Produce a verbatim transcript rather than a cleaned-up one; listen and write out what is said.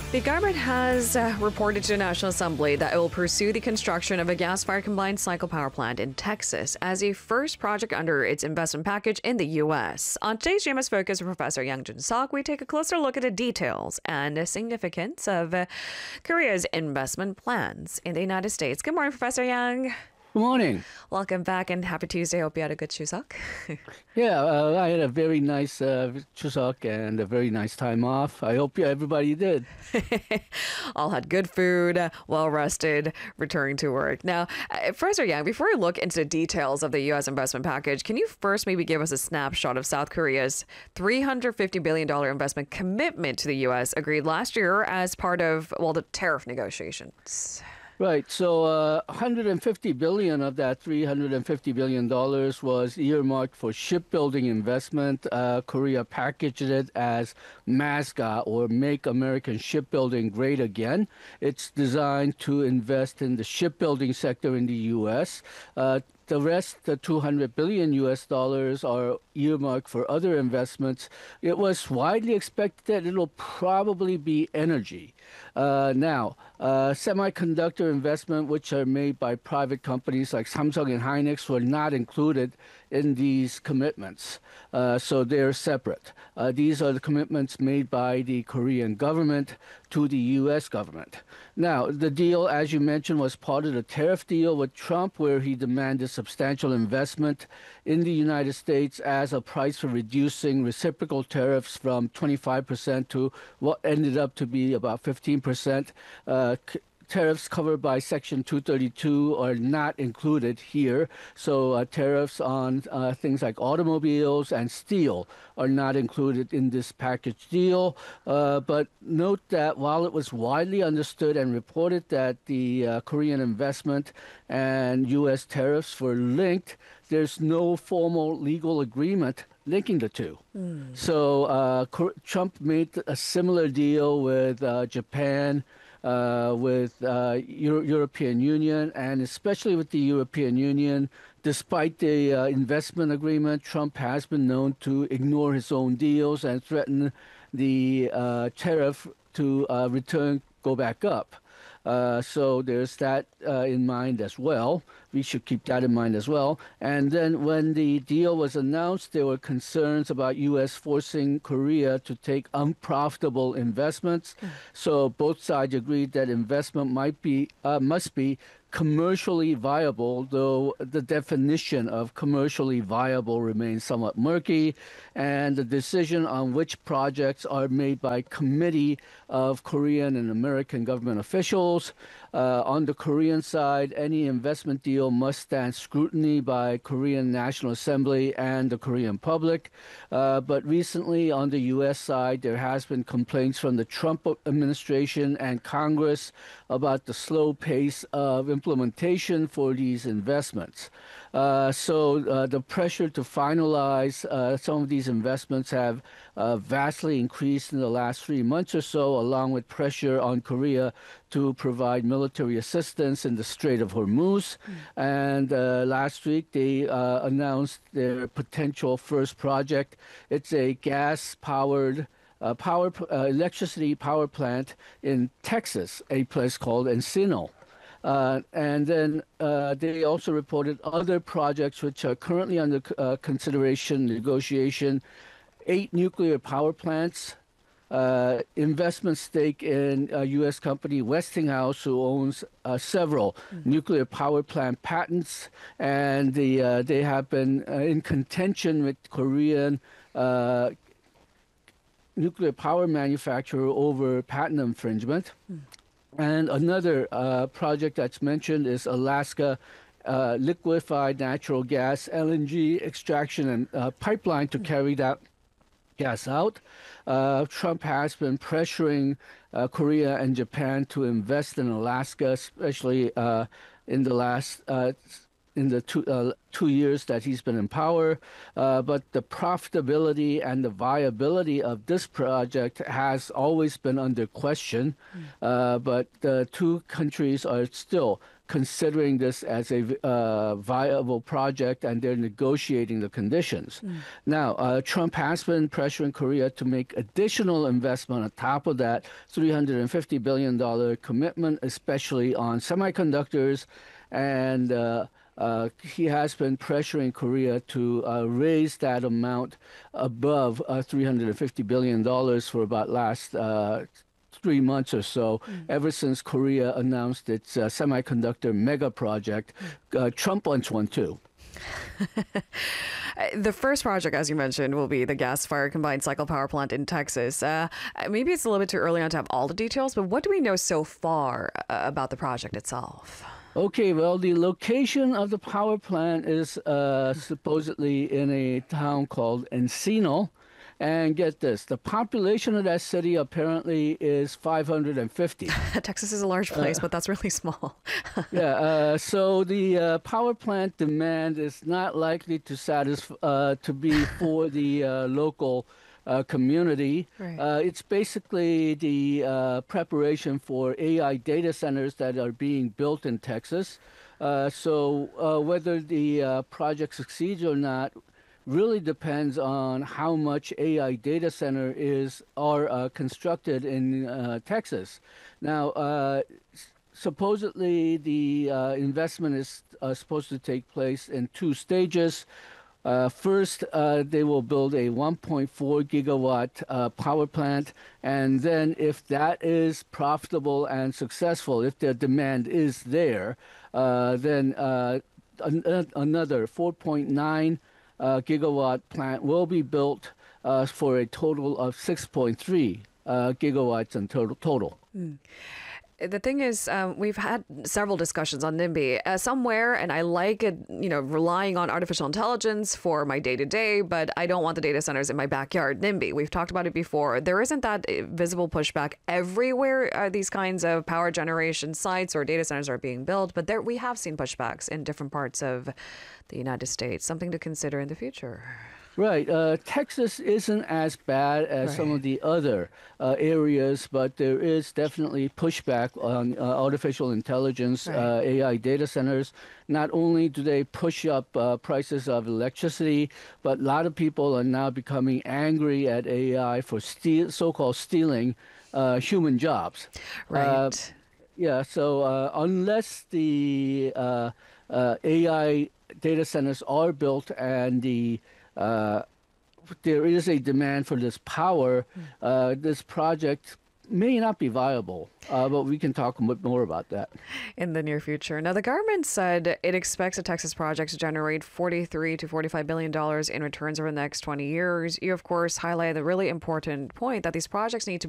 The government has uh, reported to the National Assembly that it will pursue the construction of a gas-fired combined cycle power plant in Texas as a first project under its investment package in the U S. On today's G M S Focus with Professor Yang Jun Sok, we take a closer look at the details and the significance of uh, Korea's investment plans in the United States. Good morning, Professor Yang. Good morning. Welcome back and happy Tuesday. Hope you had a good Chuseok. Yeah, uh, I had a very nice uh, Chuseok and a very nice time off. I hope you, everybody did. All had good food, well rested, returning to work. Now, uh, Professor Yang, before we look into the details of the U S investment package, can you first maybe give us a snapshot of South Korea's three hundred fifty billion dollars investment commitment to the U S agreed last year as part of, well, the tariff negotiations? Right. So uh, one hundred fifty billion dollars of that three hundred fifty billion dollars was earmarked for shipbuilding investment. Uh, Korea packaged it as MASGA, or Make American Shipbuilding Great Again. It's designed to invest in the shipbuilding sector in the U S. Uh, The rest, the two hundred billion U S dollars, are earmarked for other investments. It was widely expected that it'll probably be energy. Uh, now, uh, semiconductor investment, which are made by private companies like Samsung and Hynix, were not included in these commitments. Uh, so they're separate. Uh, these are the commitments made by the Korean government to the U S government. Now, the deal, as you mentioned, was part of the tariff deal with Trump, where he demanded substantial investment in the United States as a price for reducing reciprocal tariffs from twenty-five percent to what ended up to be about fifteen percent. Uh, Tariffs covered by Section two thirty-two are not included here. So uh, tariffs on uh, things like automobiles and steel are not included in this package deal. Uh, but note that while it was widely understood and reported that the uh, Korean investment and U S tariffs were linked, there's no formal legal agreement linking the two. Mm. So uh, Trump made a similar deal with uh, Japan, Uh, with uh, Euro- European Union, and especially with the European Union. Despite the uh, investment agreement, Trump has been known to ignore his own deals and threaten the uh, tariff to uh, return, go back up. Uh, so there's that uh, in mind as well. We should keep that in mind as well. And then when the deal was announced, there were concerns about U S forcing Korea to take unprofitable investments. Mm. So both sides agreed that investment might be uh, must be commercially viable, though the definition of commercially viable remains somewhat murky, and the decision on which projects are made by committee of Korean and American government officials. Uh, on the Korean side, any investment deal must stand scrutiny by Korean National Assembly and the Korean public. Uh, but recently, on the U S side, there has been complaints from the Trump administration and Congress about the slow pace of implementation for these investments. Uh, so uh, the pressure to finalize uh, some of these investments have uh, vastly increased in the last three months or so, along with pressure on Korea to provide military assistance in the Strait of Hormuz. Mm. And uh, last week, they uh, announced their potential first project. It's a gas-powered uh, power, uh, electricity power plant in Texas, a place called Encino. Uh, and then uh, they also reported other projects which are currently under uh, consideration, negotiation, eight nuclear power plants, uh, investment stake in a U S company, Westinghouse, who owns uh, several mm-hmm. nuclear power plant patents, and the, uh, they have been uh, in contention with Korean uh, nuclear power manufacturer over patent infringement. Mm. And another uh, project that's mentioned is Alaska uh, liquefied natural gas, L N G extraction and uh, pipeline to carry that gas out. Uh, Trump has been pressuring uh, Korea and Japan to invest in Alaska, especially uh, in the last uh, in the two, uh, two years that he's been in power. Uh, but the profitability and the viability of this project has always been under question. Mm. Uh, but the two countries are still considering this as a uh, viable project, and they're negotiating the conditions. Mm. Now, uh, Trump has been pressuring Korea to make additional investment on top of that three hundred fifty billion dollars commitment, especially on semiconductors, and uh, Uh, he has been pressuring Korea to uh, raise that amount above uh, three hundred fifty billion dollars for about last uh, three months or so, mm. ever since Korea announced its uh, semiconductor mega project. Uh, Trump wants one too. The first project, as you mentioned, will be the gas-fired combined cycle power plant in Texas. Uh, maybe it's a little bit too early on to have all the details, but what do we know so far uh, about the project itself? Okay, well, the location of the power plant is uh, supposedly in a town called Encino. And get this, the population of that city apparently is five hundred fifty. Texas is a large place, uh, but that's really small. yeah, uh, so the uh, power plant demand is not likely to satisfy, uh, to be for the uh, local Uh, community. Right. Uh, it's basically the uh, preparation for A I data centers that are being built in Texas. Uh, so uh, whether the uh, project succeeds or not really depends on how much A I data center is are uh, constructed in uh, Texas. Now, uh, supposedly the uh, investment is uh, supposed to take place in two stages. Uh, first, uh, they will build a one point four gigawatt uh, power plant, and then if that is profitable and successful, if the demand is there, uh, then uh, an- another four point nine uh, gigawatt plant will be built uh, for a total of six point three uh, gigawatts in total. total. Mm. The thing is, um, we've had several discussions on NIMBY uh, somewhere, and I like it, you know, relying on artificial intelligence for my day-to-day, but I don't want the data centers in my backyard. NIMBY, we've talked about it before. There isn't that visible pushback everywhere uh, these kinds of power generation sites or data centers are being built, but there we have seen pushbacks in different parts of the United States. Something to consider in the future. Right. Uh, Texas isn't as bad as right. some of the other uh, areas, but there is definitely pushback on uh, artificial intelligence, right. uh, A I data centers. Not only do they push up uh, prices of electricity, but a lot of people are now becoming angry at A I for steal, so-called stealing uh, human jobs. Right. Uh, yeah. So uh, unless the uh, uh, A I data centers are built and the Uh, there is a demand for this power, uh, this project may not be viable, uh, but we can talk a bit more about that in the near future. Now, the government said it expects the Texas project to generate forty-three to forty-five billion dollars in returns over the next twenty years. You, of course, highlight the really important point that these projects need to